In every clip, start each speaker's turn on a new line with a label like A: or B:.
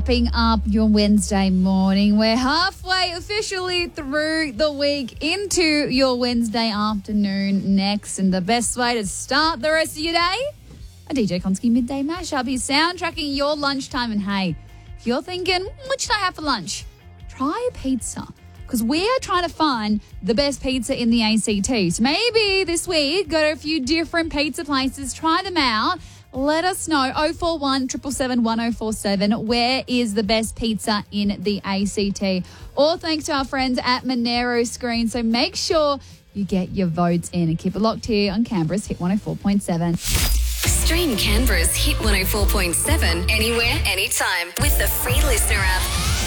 A: Wrapping up your Wednesday morning. We're halfway officially through the week into your Wednesday afternoon next. And the best way to start the rest of your day, a DJ Konski Midday Mashup. He's soundtracking your lunchtime. And hey, if you're thinking, what should I have for lunch? Try a pizza. Because we are trying to find the best pizza in the ACT. So maybe this week, go to a few different pizza places, try them out. Let us know, 041 777 1047, where is the best pizza in the ACT? All thanks to our friends at Monero Screen. So make sure you get your votes in and keep it locked here on Canberra's Hit 104.7.
B: Stream Canberra's Hit 104.7 anywhere, anytime with the free Listener app.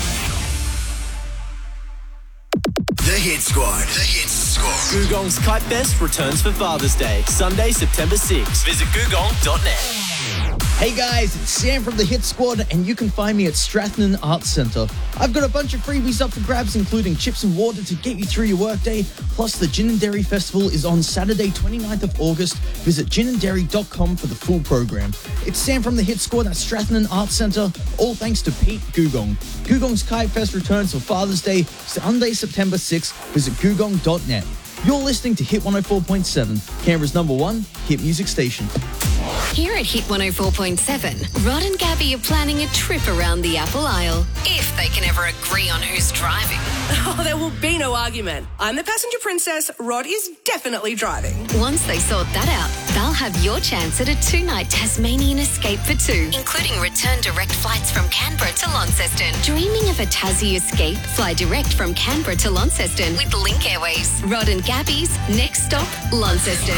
C: The Hit Squad. The Hit Squad.
D: Googong's Kite Fest returns for Father's Day, Sunday, September 6th. Visit googong.net.
E: Hey guys, it's Sam from the Hit Squad, and you can find me at Strathnan Arts Centre. I've got a bunch of freebies up for grabs, including chips and water to get you through your workday. Plus, the Gin and Dairy Festival is on Saturday, 29th of August. Visit ginanddairy.com for the full program. It's Sam from the Hit Squad at Strathnan Arts Centre, all thanks to Pete Googong. Googong's Kite Fest returns for Father's Day, Sunday, September 6th. Visit googong.net. You're listening to Hit 104.7, Canberra's number one hit music station.
B: Here at Hit 104.7, Rod and Gabby are planning a trip around the Apple Isle, if they can ever agree on who's driving.
F: Oh, there will be no argument. I'm the passenger princess. Rod is definitely driving.
B: Once they sort that out, they'll have your chance at a 2-night Tasmanian escape for two, including return direct flights from Canberra to Launceston. Dreaming of a Tassie escape? Fly direct from Canberra to Launceston with Link Airways. Rod and Gabby's next stop, Launceston.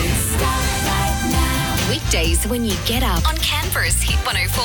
B: Weekdays when you get up on Canberra's Hit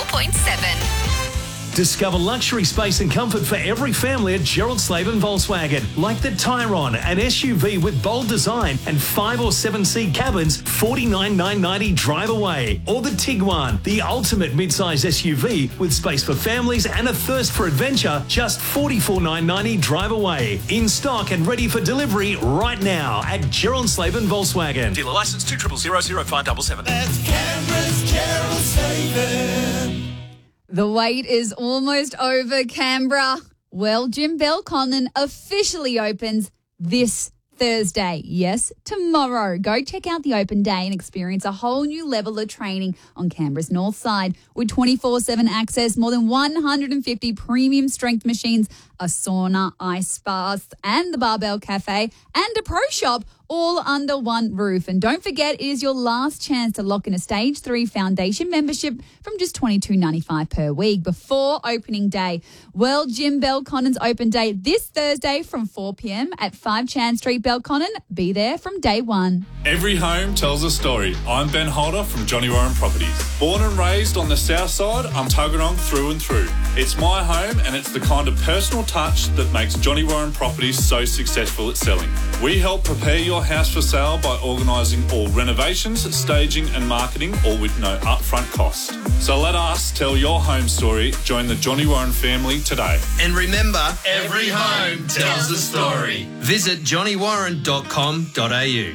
B: 104.7.
G: Discover luxury space and comfort for every family at Gerald Slaven Volkswagen, like the Tyron, an SUV with bold design and 5 or 7 seat cabins, $49,990 drive away. Or the Tiguan, the ultimate midsize SUV with space for families and a thirst for adventure, just $44,990 drive away. In stock and ready for delivery right now at Gerald Slaven Volkswagen.
D: Dealer license 2000577.
C: That's Canberra's Gerald Slaven.
A: The wait is almost over, Canberra. Well, Jim Belconnen officially opens this Thursday. Yes, tomorrow. Go check out the open day and experience a whole new level of training on Canberra's north side with 24/7 access, more than 150 premium strength machines, a sauna, ice bath, and the Barbell Cafe, and a pro shop, all under one roof. And don't forget, it is your last chance to lock in a Stage 3 foundation membership from just $22.95 per week before opening day. Well, Jim Belconnen's open day this Thursday from 4 p.m. at 5 Chan Street, Belconnen. Be there from day one.
H: Every home tells a story. I'm Ben Holder from Johnny Warren Properties. Born and raised on the south side, I'm Tuggeranong through and through. It's my home, and it's the kind of personal touch that makes Johnny Warren Properties so successful at selling. We help prepare your house for sale by organising all renovations, staging and marketing, all with no upfront cost. So let us tell your home story. Join the Johnny Warren family today.
D: And remember, every home tells a story. Visit johnnywarren.com.au.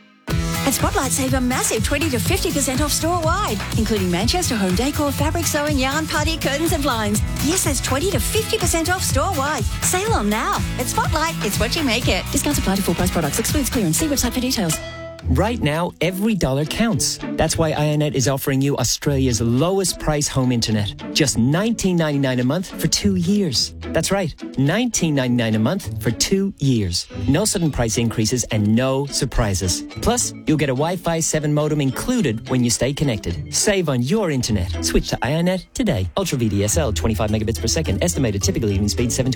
I: At Spotlight, save a massive 20 to 50% off store-wide, including Manchester home decor, fabric sewing, yarn, party, curtains and blinds. Yes, that's 20 to 50% off store-wide. Sale on now. At Spotlight, it's what you make it. Discounts apply to full-price products. Excludes clearance. See website for details.
J: Right now, every dollar counts. That's why iiNet is offering you Australia's lowest price home internet. Just $19.99 a month for 2 years. That's right, $19.99 a month for 2 years. No sudden price increases and no surprises. Plus, you'll get a Wi-Fi 7 modem included when you stay connected. Save on your internet. Switch to iiNet today. Ultra VDSL, 25 megabits per second. Estimated typical evening speed 7